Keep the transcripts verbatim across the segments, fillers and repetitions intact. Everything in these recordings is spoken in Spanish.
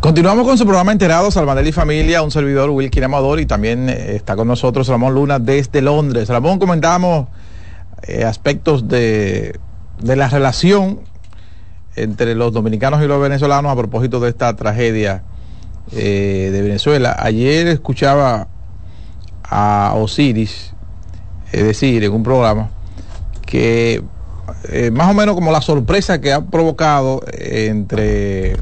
Continuamos con su programa Enterados, Albanel y Familia, un servidor Wilkin Amador, y también eh, está con nosotros Ramón Luna desde Londres. Ramón, comentábamos eh, aspectos de, de la relación entre los dominicanos y los venezolanos a propósito de esta tragedia eh, de Venezuela. Ayer escuchaba a Osiris eh, decir en un programa que eh, más o menos como la sorpresa que ha provocado eh, entre...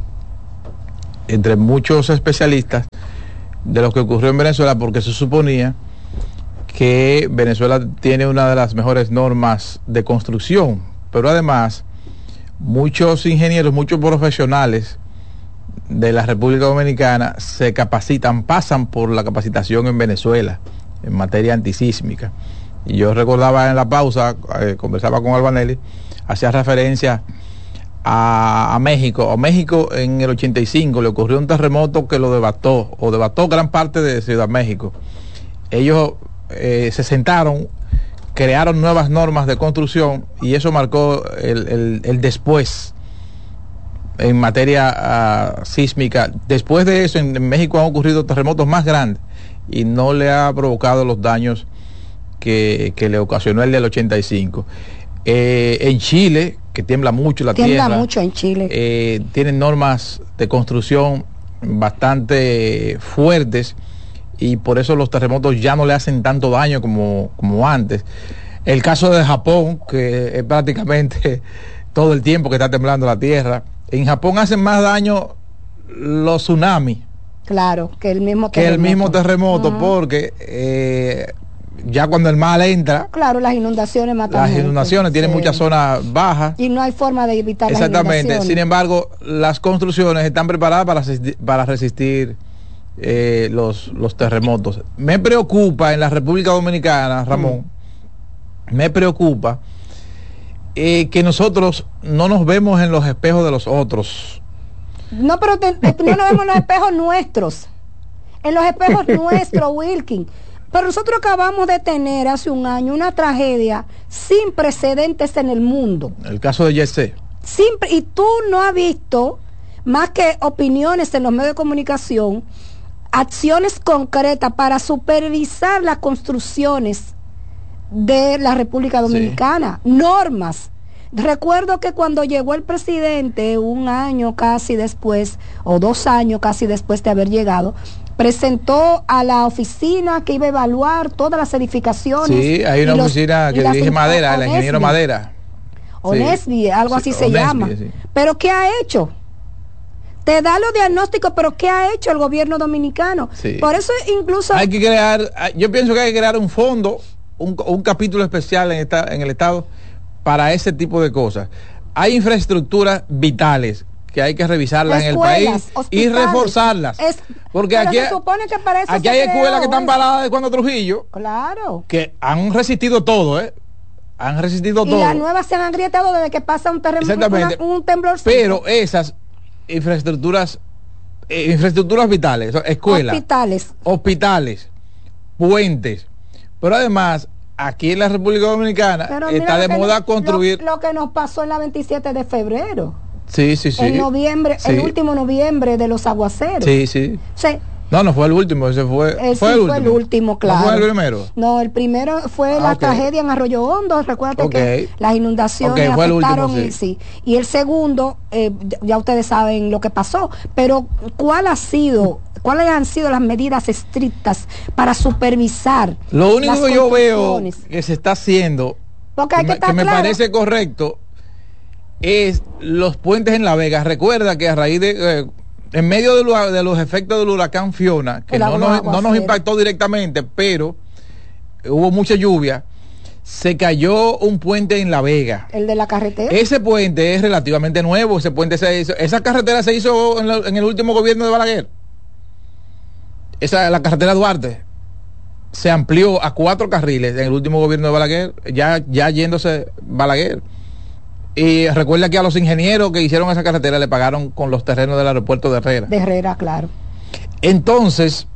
entre muchos especialistas de lo que ocurrió en Venezuela, porque se suponía que Venezuela tiene una de las mejores normas de construcción, pero además muchos ingenieros, muchos profesionales de la República Dominicana se capacitan, pasan por la capacitación en Venezuela en materia antisísmica. Y yo recordaba en la pausa, eh, conversaba con Albanelli, hacía referencia A, a México. A México en el ochenta y cinco le ocurrió un terremoto que lo devastó, o devastó gran parte de Ciudad México. Ellos eh, se sentaron, crearon nuevas normas de construcción y eso marcó el, el, el después en materia uh, sísmica. Después de eso en, en México han ocurrido terremotos más grandes y no le ha provocado los daños que, que le ocasionó el del ochenta y cinco. Eh, en Chile, que tiembla mucho la tiembla tierra. Tiembla mucho en Chile. Eh, tienen normas de construcción bastante fuertes y por eso los terremotos ya no le hacen tanto daño como, como antes. El caso de Japón, que es prácticamente todo el tiempo que está temblando la tierra. En Japón hacen más daño los tsunamis. Claro, que el mismo terremoto. Que el mismo terremoto, uh-huh. porque... Eh, ya cuando el mar entra, claro, las inundaciones matan las gente. inundaciones tienen sí. muchas zonas bajas y no hay forma de evitar exactamente las inundaciones. Sin embargo, las construcciones están preparadas para resistir, para resistir eh, los, los terremotos. Me preocupa en la República Dominicana, Ramón, mm. me preocupa eh, que nosotros no nos vemos en los espejos de los otros. No, pero te, te, no nos vemos en los espejos nuestros, en los espejos nuestros, Wilkin. Pero nosotros acabamos de tener hace un año una tragedia sin precedentes en el mundo. El caso de Yesé. Simple, y tú no has visto, más que opiniones en los medios de comunicación, acciones concretas para supervisar las construcciones de la República Dominicana, sí. normas. Recuerdo que cuando llegó el presidente, un año casi después, o dos años casi después de haber llegado, presentó a la oficina que iba a evaluar todas las edificaciones. Sí, hay una los, oficina que dirige Madera, el ingeniero Madera. Onesby, sí. algo así sí, se Onesby, llama. Sí. Pero ¿qué ha hecho? Te da los diagnósticos, pero ¿qué ha hecho el gobierno dominicano? Sí. Por eso incluso... Hay que crear, yo pienso que hay que crear un fondo, un, un capítulo especial en, esta, en el Estado para ese tipo de cosas. Hay infraestructuras vitales que hay que revisarlas escuelas, en el país y reforzarlas. Es, porque aquí, se supone que para eso aquí hay escuelas que están paradas de cuando Trujillo. Claro. Que han resistido todo, ¿eh? Han resistido y todo. Y las nuevas se han agrietado desde que pasa un terremoto, una, un temblor. Pero esas infraestructuras, eh, infraestructuras vitales, escuelas, hospitales, hospitales, puentes. Pero además, aquí en la República Dominicana pero está de moda no, construir. Lo, lo que nos pasó en la veintisiete de febrero. Sí, sí, sí. En noviembre, sí. el último noviembre de los aguaceros. Sí, sí. sí. No, no fue el último, ese fue, eh, fue, sí, el, último. fue el último, claro. ¿No fue el primero? No, el primero fue ah, la okay. tragedia en Arroyo Hondo, recuérdate okay. que las inundaciones okay, afectaron último, y, sí. sí. y el segundo, eh, ya ustedes saben lo que pasó, pero ¿cuál ha sido, cuáles han sido las medidas estrictas para supervisar? Lo único que yo veo que se está haciendo, Porque hay que, que, estar que me claro. parece correcto, es los puentes en La Vega. Recuerda que a raíz de eh, en medio de, lo, de los efectos del huracán Fiona, que no nos, no nos impactó directamente, pero hubo mucha lluvia, se cayó un puente en La Vega. El de la carretera. Ese puente es relativamente nuevo, ese puente se hizo, esa carretera se hizo en, la, en el último gobierno de Balaguer. Esa, la carretera Duarte se amplió a cuatro carriles en el último gobierno de Balaguer, ya, ya yéndose Balaguer. Y recuerda que a los ingenieros que hicieron esa carretera le pagaron con los terrenos del aeropuerto de Herrera. De Herrera, claro. Entonces,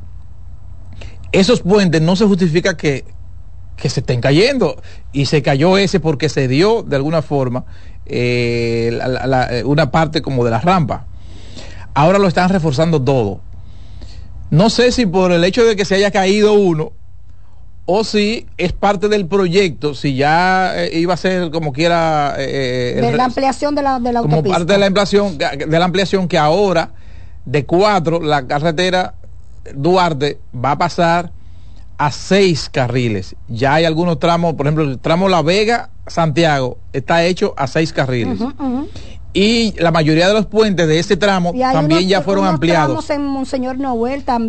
esos puentes no se justifica que, que se estén cayendo. Y se cayó ese porque se dio de alguna forma eh, la, la, una parte como de la rampa. ahora lo están reforzando todo. No sé si por el hecho de que se haya caído uno, o si es parte del proyecto, si ya eh, iba a ser como quiera... Eh, de la ampliación de la, de la como autopista. Como parte de la, ampliación, de la ampliación que ahora, de cuatro, la carretera Duarte va a pasar a seis carriles. Ya hay algunos tramos, por ejemplo, el tramo La Vega-Santiago está hecho a seis carriles. Uh-huh, uh-huh. Y la mayoría de los puentes de ese tramo también unos, ya fueron ampliados. Tramos en Monseñor Noel también.